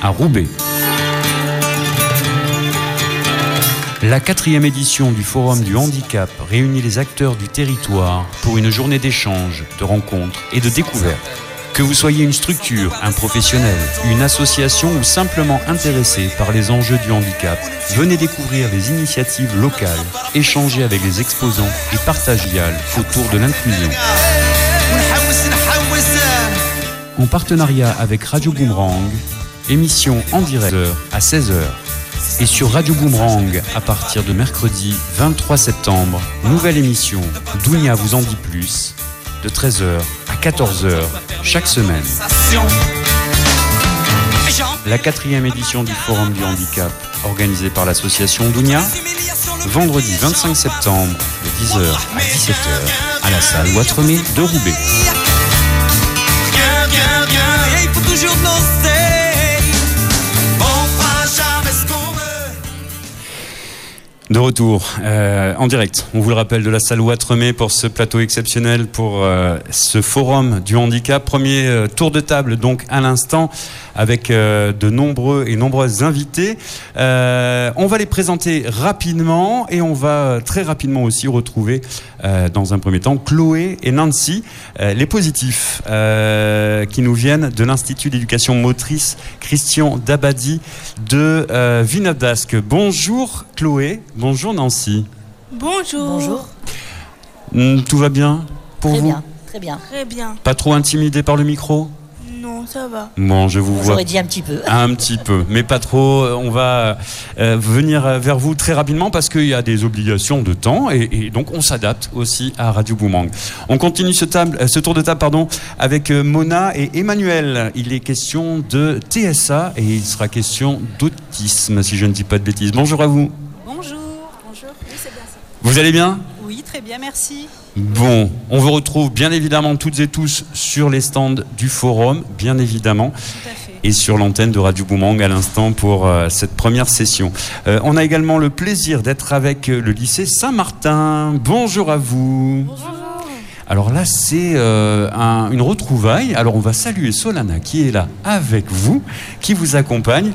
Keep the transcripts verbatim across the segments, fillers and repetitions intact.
à Roubaix. La quatrième édition du Forum du Handicap réunit les acteurs du territoire pour une journée d'échange, de rencontres et de découvertes. Que vous soyez une structure, un professionnel, une association ou simplement intéressé par les enjeux du handicap, venez découvrir les initiatives locales, échanger avec les exposants et partager autour de l'inclusion. En partenariat avec Radio Boomerang, émission en direct à seize heures. Et sur Radio Boomerang, à partir de mercredi vingt-trois septembre, nouvelle émission Dounia vous en dit plus, de treize heures à quatorze heures chaque semaine. La quatrième édition du Forum du Handicap, organisée par l'association Dounia, vendredi vingt-cinq septembre, de dix heures à dix-sept heures, à la salle Ouattremé de Roubaix. De retour euh, en direct, on vous le rappelle, de la salle Ouattremé pour ce plateau exceptionnel, pour euh, ce forum du handicap. Premier euh, tour de table donc à l'instant avec euh, de nombreux et nombreuses invités. Euh, on va les présenter rapidement et on va très rapidement aussi retrouver euh, dans un premier temps Chloé et Nancy, euh, les positifs euh, qui nous viennent de l'Institut d'éducation motrice Christian Dabadi de euh, Villeneuve-d'Ascq. Bonjour Chloé. Bonjour Nancy. Bonjour. Bonjour. Mmh, tout va bien pour très vous? Bien, très bien. Très bien. Pas trop intimidé par le micro? Non, ça va. Bon, je vous Bon, vois. j'aurais dit un petit peu. Un petit peu, mais pas trop. On va euh, venir vers vous très rapidement parce qu'il y a des obligations de temps et, et donc on s'adapte aussi à Radio Boomerang. On continue ce, table, ce tour de table pardon, avec Mona et Emmanuel. Il est question de T S A et il sera question d'autisme, si je ne dis pas de bêtises. Bonjour à vous. Bonjour, bonjour, oui c'est bien ça. Vous allez bien? Oui, très bien, merci. Bon, on vous retrouve bien évidemment toutes et tous sur les stands du forum, bien évidemment, Tout à fait. et sur l'antenne de Radio Boomerang à l'instant pour euh, cette première session. Euh, on a également le plaisir d'être avec le lycée Saint-Martin. Bonjour à vous. Bonjour. Alors là, c'est euh, un, une retrouvaille. Alors on va saluer Solana qui est là avec vous, qui vous accompagne.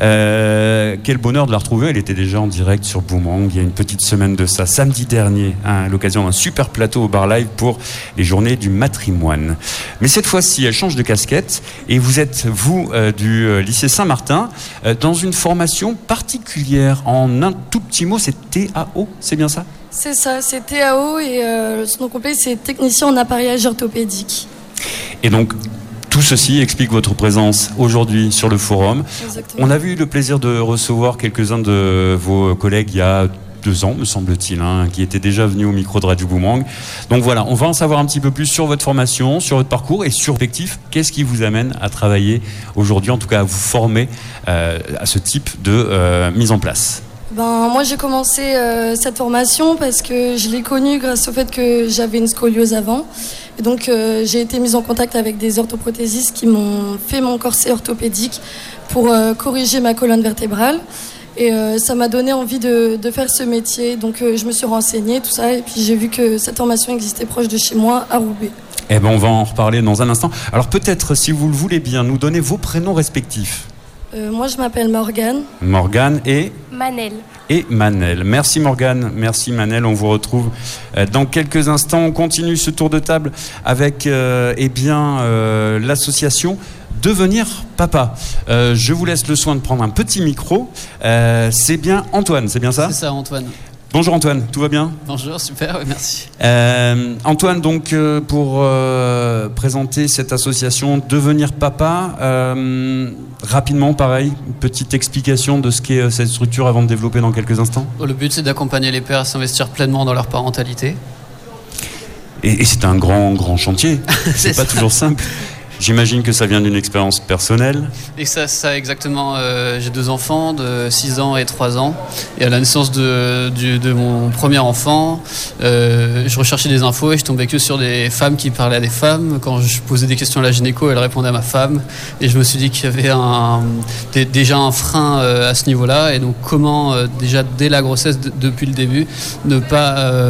Euh, quel bonheur de la retrouver. Elle était déjà en direct sur Boomerang il y a une petite semaine de ça, samedi dernier, hein, à l'occasion d'un super plateau au bar live pour les journées du matrimoine. Mais cette fois-ci, elle change de casquette et vous êtes, vous, euh, du euh, lycée Saint-Martin, euh, dans une formation particulière. En un tout petit mot, c'est T A O, c'est bien ça ? C'est ça, c'est T A O et euh, son nom complet c'est technicien en appareillage orthopédique. Et donc, tout ceci explique votre présence aujourd'hui sur le forum. Exactement. On a eu le plaisir de recevoir quelques-uns de vos collègues il y a deux ans, me semble-t-il, hein, qui étaient déjà venus au micro de Radio Boomerang. Donc voilà, on va en savoir un petit peu plus sur votre formation, sur votre parcours et sur l'objectif. Qu'est-ce qui vous amène à travailler aujourd'hui, en tout cas à vous former euh, à ce type de euh, mise en place? Ben, moi j'ai commencé euh, cette formation parce que je l'ai connue grâce au fait que j'avais une scoliose avant. Et donc euh, j'ai été mise en contact avec des orthoprothésistes qui m'ont fait mon corset orthopédique pour euh, corriger ma colonne vertébrale. Et euh, ça m'a donné envie de, de faire ce métier. Donc euh, je me suis renseignée, tout ça, et puis j'ai vu que cette formation existait proche de chez moi, à Roubaix. Eh ben, on va en reparler dans un instant. Alors peut-être, si vous le voulez bien, nous donner vos prénoms respectifs. Euh, moi je m'appelle Morgane. Morgane et... Manel. Et Manel. Merci Morgane, merci Manel. On vous retrouve dans quelques instants. On continue ce tour de table avec euh, eh bien, euh, l'association Devenir Papa. Euh, je vous laisse le soin de prendre un petit micro. Euh, c'est bien Antoine, c'est bien ça ? C'est ça, Antoine. Bonjour Antoine, tout va bien ? Bonjour, super, oui, merci. Euh, Antoine, donc euh, pour euh, présenter cette association Devenir Papa, euh, rapidement pareil, une petite explication de ce qu'est euh, cette structure avant de développer dans quelques instants. Le but c'est d'accompagner les pères à s'investir pleinement dans leur parentalité. Et, et c'est un grand, grand chantier, c'est, c'est pas ça. toujours simple. J'imagine que ça vient d'une expérience personnelle. Et ça, ça exactement, euh, j'ai deux enfants de six ans et trois ans. Et à la naissance de, du, de mon premier enfant, euh, je recherchais des infos et je tombais que sur des femmes qui parlaient à des femmes. Quand je posais des questions à la gynéco, elle répondait à ma femme. Et je me suis dit qu'il y avait un, des, déjà un frein euh, à ce niveau-là. Et donc comment, euh, déjà dès la grossesse, d- depuis le début, ne pas... Euh,